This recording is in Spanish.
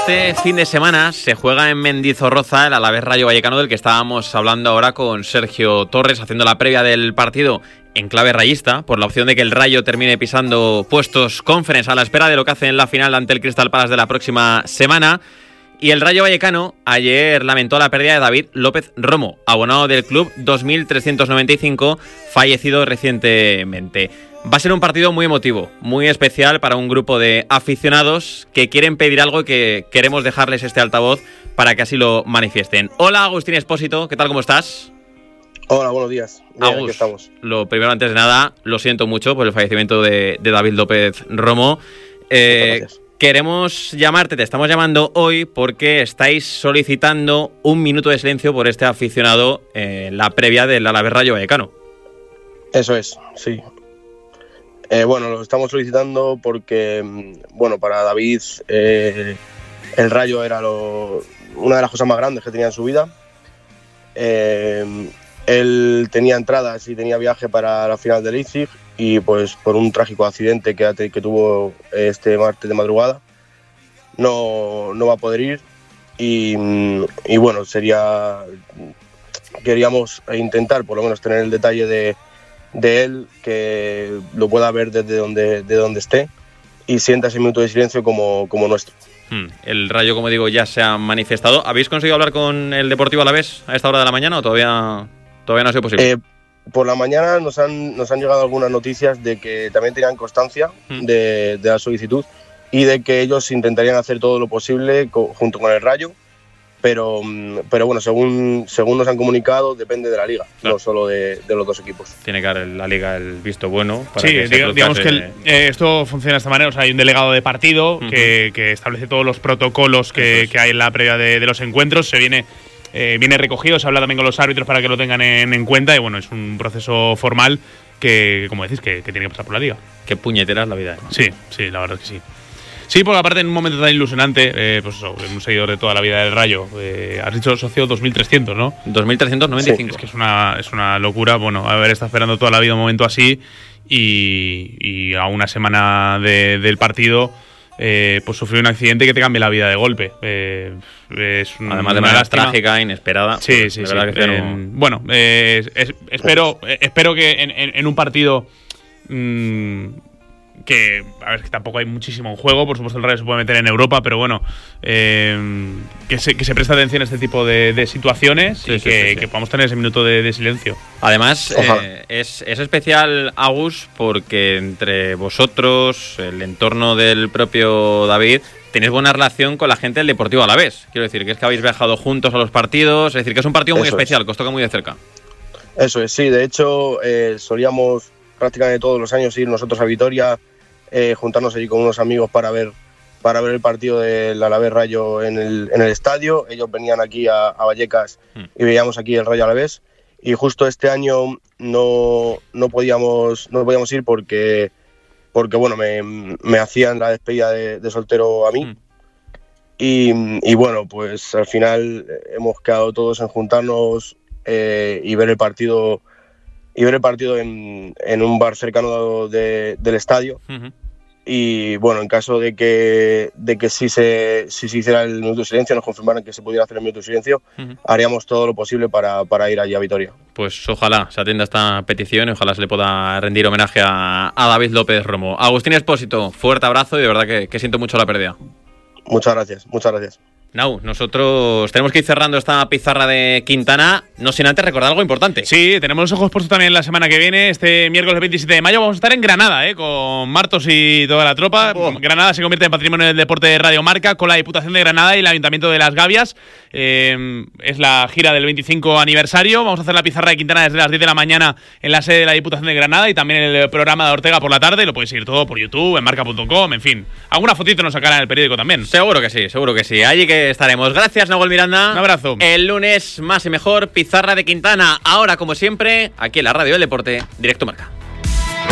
Este fin de semana se juega en Mendizorroza el Alavés Rayo Vallecano, del que estábamos hablando ahora con Sergio Torres, haciendo la previa del partido en clave rayista, por la opción de que el Rayo termine pisando puestos Conference a la espera de lo que hace en la final ante el Crystal Palace de la próxima semana. Y el Rayo Vallecano ayer lamentó la pérdida de David López Romo, abonado del club 2395, fallecido recientemente. Va a ser un partido muy emotivo, muy especial para un grupo de aficionados que quieren pedir algo y que queremos dejarles este altavoz para que así lo manifiesten. Hola, Agustín Espósito, ¿qué tal, cómo estás? Hola, buenos días. Bien, aquí estamos. Lo primero, antes de nada, lo siento mucho por el fallecimiento de David López Romo. Queremos llamarte, te estamos llamando hoy porque estáis solicitando un minuto de silencio por este aficionado en la previa del Alavés Rayo Vallecano. Eso es, sí. Bueno, lo estamos solicitando porque, para David el Rayo era una de las cosas más grandes que tenía en su vida. Él tenía entradas y tenía viaje para la final del Leipzig y pues por un trágico accidente que tuvo este martes de madrugada no va a poder ir y bueno, queríamos intentar por lo menos tener el detalle de él, que lo pueda ver desde donde esté y sienta ese minuto de silencio como nuestro. El Rayo, como digo, ya se ha manifestado. ¿Habéis conseguido hablar con el Deportivo Alavés a esta hora de la mañana o todavía no ha sido posible? Por la mañana nos han llegado algunas noticias de que también tenían constancia de la solicitud y de que ellos intentarían hacer todo lo posible junto con el Rayo, pero bueno, según nos han comunicado, depende de la liga, claro, no solo de los dos equipos. Tiene que dar la liga el visto bueno para sí, que digamos que esto funciona de esta manera. O sea, hay un delegado de partido que establece todos los protocolos que hay en la previa de los encuentros. Se viene recogido, se habla también con los árbitros para que lo tengan en cuenta y bueno, es un proceso formal que, como decís, que tiene que pasar por la liga. Qué puñetera es la vida, ¿no? Sí, la verdad es que sí. Sí, porque aparte en un momento tan ilusionante, un seguidor de toda la vida del Rayo, has dicho socio 2300, ¿no? 2395. Sí, es que es una locura, bueno, haber estado esperando toda la vida un momento así y a una semana del partido pues sufrir un accidente que te cambie la vida de golpe. Además de manera trágica, inesperada. Sí. Bueno, espero que en un partido que, a ver, que tampoco hay muchísimo en juego, por supuesto el Rayo se puede meter en Europa, pero bueno, que se preste atención a este tipo de situaciones y que podamos tener ese minuto de silencio. Además, es especial, Agus, porque entre vosotros, el entorno del propio David, tenéis buena relación con la gente del Deportivo Alavés. Quiero decir, que es que habéis viajado juntos a los partidos, es decir, que es un partido muy especial, que os toca muy de cerca. Eso es, sí, de hecho solíamos prácticamente todos los años ir nosotros a Vitoria, juntarnos allí con unos amigos para ver el partido del Alavés Rayo en el estadio. Ellos venían aquí a Vallecas y veíamos aquí el Rayo Alavés. Y justo este año no podíamos ir porque bueno, me hacían la despedida de soltero a mí. Y bueno, pues al final hemos quedado todos en juntarnos y ver el partido en un bar cercano del estadio. Y bueno, en caso de que si se hiciera el minuto de silencio, nos confirmaran que se pudiera hacer el minuto de silencio, haríamos todo lo posible para ir allí a Vitoria. Pues ojalá se atienda esta petición y ojalá se le pueda rendir homenaje a David López Romo. Agustín Espósito, fuerte abrazo y de verdad que siento mucho la pérdida. Muchas gracias. Nau, nosotros tenemos que ir cerrando esta pizarra de Quintana, no sin antes recordar algo importante. Sí, tenemos los ojos puestos también la semana que viene. Este miércoles 27 de mayo vamos a estar en Granada, con Martos y toda la tropa. Granada se convierte en patrimonio del deporte de Radio Marca con la Diputación de Granada y el Ayuntamiento de Las Gavias. Es la gira del 25 aniversario. Vamos a hacer la pizarra de Quintana desde las 10 de la mañana en la sede de la Diputación de Granada y también en el programa de Ortega por la tarde. Lo podéis seguir todo por YouTube, en marca.com, en fin. Alguna fotito nos sacará en el periódico también. Seguro que sí. Allí que estaremos. Gracias, Nahuel Miranda. Un abrazo. El lunes, más y mejor, pizarra de Quintana. Ahora, como siempre, aquí en la Radio del Deporte, Directo Marca.